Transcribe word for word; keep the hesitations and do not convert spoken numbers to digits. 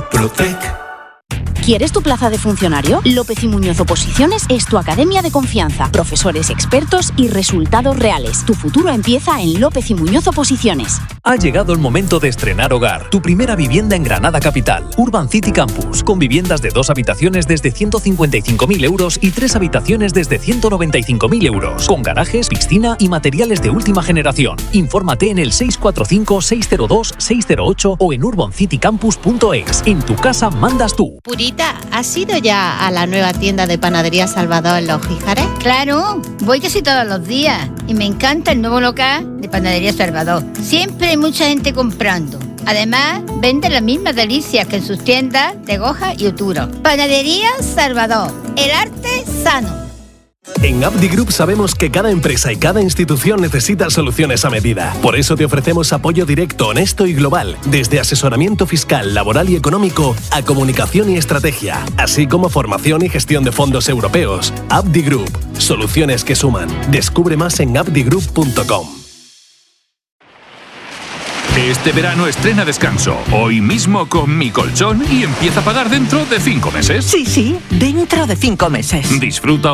Protec. ¿Quieres tu plaza de funcionario? López y Muñoz Oposiciones es tu academia de confianza. Profesores expertos y resultados reales. Tu futuro empieza en López y Muñoz Oposiciones. Ha llegado el momento de estrenar hogar. Tu primera vivienda en Granada Capital. Urban City Campus. Con viviendas de dos habitaciones desde ciento cincuenta y cinco mil euros y tres habitaciones desde ciento noventa y cinco mil euros. Con garajes, piscina y materiales de última generación. Infórmate en el seis cuatro cinco, seis cero dos, seis cero ocho o en urban city campus punto es. En tu casa mandas tú. Purita, ¿has ido ya a la nueva tienda de Panadería Salvador en Los Gijares? Claro, voy casi todos los días y me encanta el nuevo local de Panadería Salvador. Siempre hay mucha gente comprando. Además, venden las mismas delicias que en sus tiendas de Goja y Uturo. Panadería Salvador, el arte sano. En Abdi Group sabemos que cada empresa y cada institución necesita soluciones a medida. Por eso te ofrecemos apoyo directo, honesto y global, desde asesoramiento fiscal, laboral y económico a comunicación y estrategia, así como formación y gestión de fondos europeos. Abdi Group, soluciones que suman. Descubre más en abdi group punto com. Este verano estrena Descanso, hoy mismo con Mi Colchón y empieza a pagar dentro de cinco meses. Sí, sí, dentro de cinco meses. Disfruta